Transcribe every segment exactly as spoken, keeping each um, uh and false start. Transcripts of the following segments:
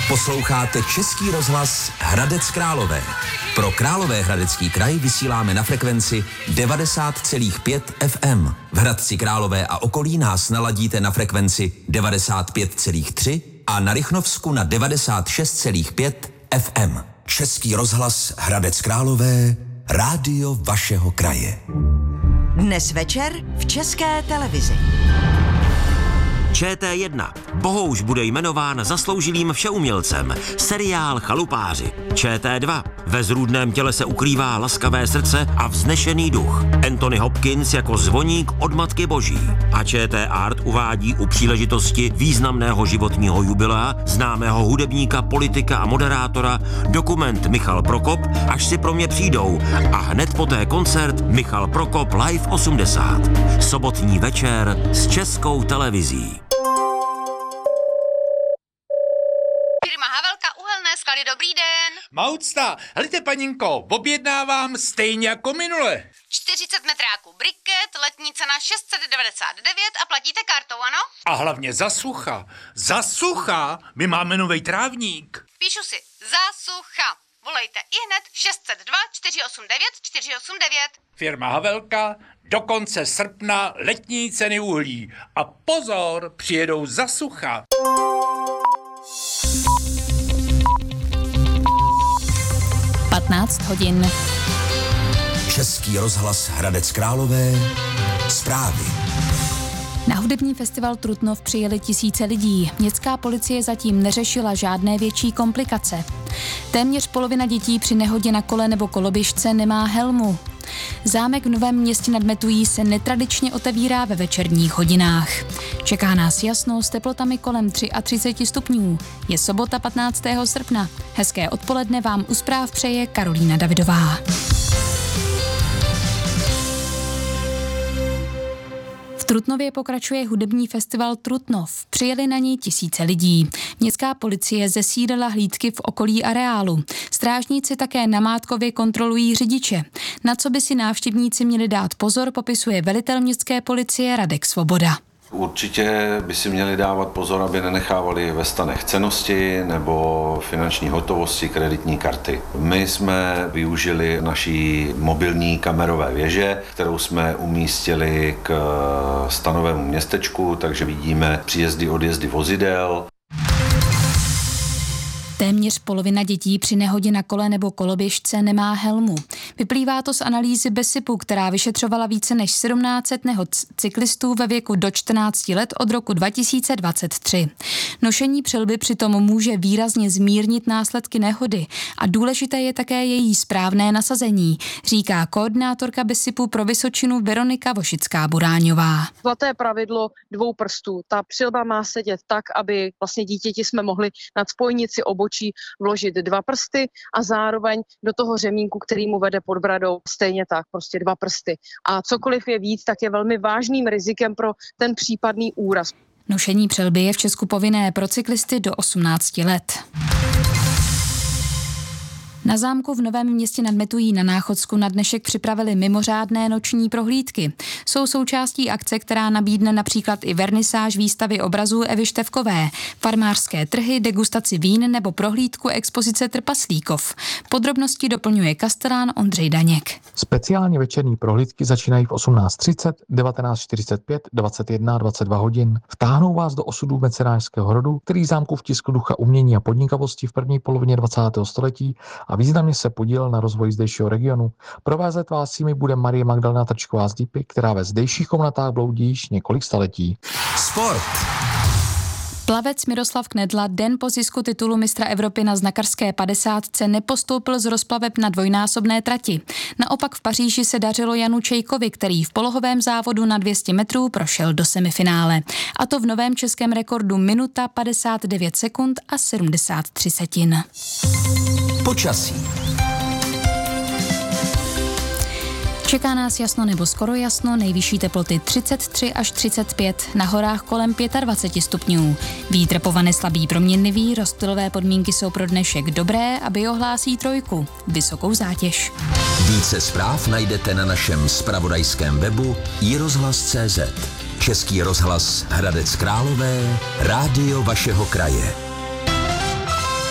Posloucháte Český rozhlas Hradec Králové. Pro Královéhradecký kraj vysíláme na frekvenci devadesát celá pět F M. V Hradci Králové a okolí nás naladíte na frekvenci devadesát pět celá tři a na Rychnovsku na devadesát šest celá pět F M. Český rozhlas Hradec Králové, rádio vašeho kraje. Dnes večer v České televizi. Č T jedna. Bohouš bude jmenován zasloužilým všeumělcem. Seriál Chalupáři. Č T dva. Ve zrůdném těle se ukrývá laskavé srdce a vznešený duch. Anthony Hopkins jako zvoník od Matky Boží. A Č T Art uvádí u příležitosti významného životního jubilea známého hudebníka, politika a moderátora dokument Michal Prokop, Až si pro mě přijdou, a hned poté koncert Michal Prokop Live osmdesát. Sobotní večer s Českou televizí. Sklady, dobrý den. Maucta, helejte paninko, objednávám stejně jako minule. čtyřicet metráků briket, letní cena šest set devadesát devět a platíte kartou, ano? A hlavně za sucha. Za sucha, my máme novej trávník. Píšu si, za sucha. Volejte ihned šest set dva čtyři osm devět čtyři osm devět. Firma Havelka, do konce srpna letní ceny uhlí. A pozor, přijedou za sucha. patnáct hodin. Český rozhlas Hradec Králové, zprávy. Na hudební festival Trutnov přijeli tisíce lidí. Městská policie zatím neřešila žádné větší komplikace. Téměř polovina dětí při nehodě na kole nebo koloběžce nemá helmu. Zámek v Novém Městě nad Metují se netradičně otevírá ve večerních hodinách. Čeká nás jasno s teplotami kolem třicet tři stupňů. Je sobota patnáctého srpna. Hezké odpoledne vám u zpráv přeje Karolína Davidová. V Trutnově pokračuje hudební festival Trutnov. Přijeli na něj tisíce lidí. Městská policie zesílila hlídky v okolí areálu. Strážníci také namátkově kontrolují řidiče. Na co by si návštěvníci měli dát pozor, popisuje velitel městské policie Radek Svoboda. Určitě by si měli dávat pozor, aby nenechávali ve stanech cennosti nebo finanční hotovosti, kreditní karty. My jsme využili naší mobilní kamerové věže, kterou jsme umístili k stanovému městečku, takže vidíme příjezdy, odjezdy vozidel. Téměř polovina dětí při nehodě na kole nebo koloběžce nemá helmu. Vyplývá to z analýzy BESIPu, která vyšetřovala více než sedmnáct set nehod cyklistů ve věku do čtrnácti let od roku dva tisíce dvacet tři. Nošení přilby přitom může výrazně zmírnit následky nehody a důležité je také její správné nasazení, říká koordinátorka BESIPu pro Vysočinu Veronika Vošická-Buráňová. Zlaté pravidlo dvou prstů. Ta přilba má sedět tak, aby vlastně dítěti jsme mohli nad spojnici obočí vložit dva prsty a zároveň do toho řemínku, který mu vede pod bradou, stejně tak, prostě dva prsty. A cokoliv je víc, tak je velmi vážným rizikem pro ten případný úraz. Nošení přilby je v Česku povinné pro cyklisty do osmnácti let. Na zámku v Novém Městě nad Metují na Náchodsku na dnešek připravili mimořádné noční prohlídky. Jsou součástí akce, která nabídne například i vernisáž výstavy obrazů Evy Števkové, farmářské trhy, degustaci vín nebo prohlídku expozice Trpaslíkov. Podrobnosti doplňuje kastelán Ondřej Daněk. Speciální večerní prohlídky začínají v osmnáct třicet, devatenáct čtyřicet pět, dvacet jedna a dvacet dva hodin. Vtáhnou vás do osudů mecenášského rodu, který zámku vtiskl ducha umění a podnikavosti v první polovině dvacátého století a významně se podílel na rozvoji zdejšího regionu. Provázet vás jimi bude Marie Magdalena Trčková z Dipy, která ve zdejších komnatách bloudí již několik staletí. Sport. Plavec Miroslav Knedla den po zisku titulu mistra Evropy na znakarské padesátce nepostoupil z rozplaveb na dvojnásobné trati. Naopak v Paříži se dařilo Janu Čejkovi, který v polohovém závodu na dvě stě metrů prošel do semifinále. A to v novém českém rekordu minuta padesát devět sekund a sedmdesát tři setin. Počasí. Čeká nás jasno nebo skoro jasno, nejvyšší teploty třicet tři až třicet pět, na horách kolem dvacet pět stupňů. Vítr povane slabý proměnlivý, rozptylové podmínky jsou pro dnešek dobré a biohlásí trojku, vysokou zátěž. Více zpráv najdete na našem zpravodajském webu i rozhlas tečka cé zet. Český rozhlas Hradec Králové, rádio vašeho kraje.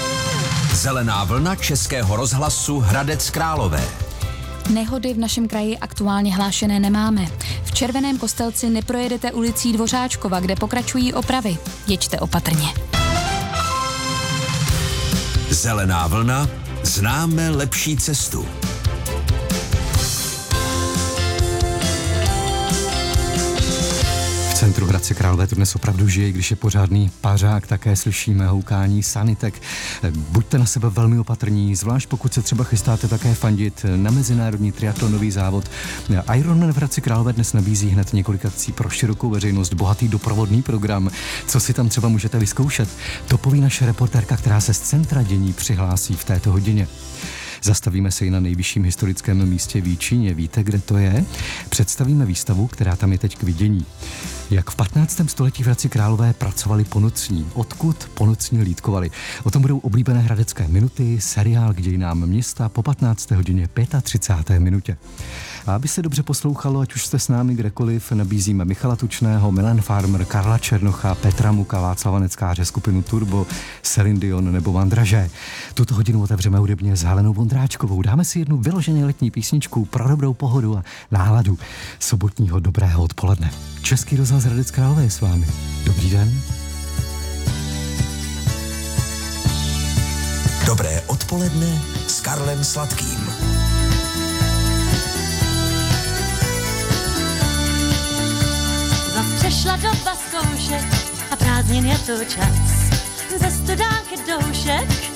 Zelená vlna Českého rozhlasu Hradec Králové. Nehody v našem kraji aktuálně hlášené nemáme. V Červeném Kostelci neprojedete ulicí Dvořáčkova, kde pokračují opravy. Jeďte opatrně. Zelená vlna, známe lepší cestu. V centru Hradce Králové to dnes opravdu žije, když je pořádný pařák, také slyšíme houkání sanitek. Buďte na sebe velmi opatrní, zvlášť pokud se třeba chystáte také fandit na mezinárodní triatlonový závod. Ironman v Hradci Králové dnes nabízí hned několik akcí pro širokou veřejnost, bohatý doprovodný program. Co si tam třeba můžete vyzkoušet? To poví naše reportérka, která se z centra dění přihlásí v této hodině. Zastavíme se i na nejvyšším historickém místě v Jíčíně. Víte, kde to je? Představíme výstavu, která tam je teď k vidění. Jak v patnáctém století v Hradci Králové pracovali ponocní. Odkud ponocní lýtkovali? O tom budou oblíbené hradecké minuty, seriál k dějinám města po patnácté hodině třicáté páté minutě. A aby se dobře poslouchalo, ať už jste s námi kdekoliv, nabízíme Michala Tučného, Milan Farmer, Karla Černocha, Petra Muka, Václava Neckáře, skupinu Turbo, Celine Dion nebo Vandraže. Tuto hodinu otevřeme hudebně s Helenou Vondráčkovou. Dáme si jednu vyloženě letní písničku pro dobrou pohodu a náladu sobotního dobrého odpoledne. Český rozhlas Hradec Králové je s vámi. Dobrý den. Dobré odpoledne s Karlem Sladkým. Zas přešla doba zkoušek a prázdnin je to čas. Ze studánky doušek